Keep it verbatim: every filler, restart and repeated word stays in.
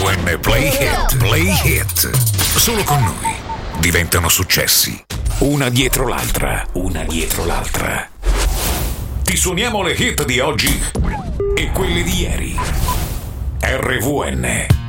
vu enne Play Hit, Play Hit. Solo con noi diventano successi. Una dietro l'altra, una dietro l'altra. Ti suoniamo le hit di oggi e quelle di ieri. erre vu enne.